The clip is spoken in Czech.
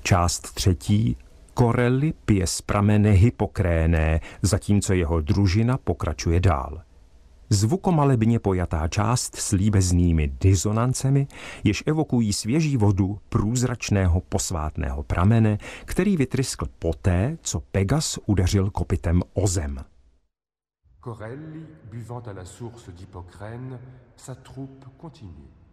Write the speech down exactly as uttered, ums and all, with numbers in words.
Část třetí. Corelli pije z pramene Hippokréné, zatímco jeho družina pokračuje dál. Zvukomalebně pojatá část s líbeznými disonancemi, jež evokují svěží vodu průzračného posvátného pramene, který vytryskl poté, co Pegas udeřil kopitem o zem. Corelli, buvant à la source d'Hippocrène, sa troupe continue.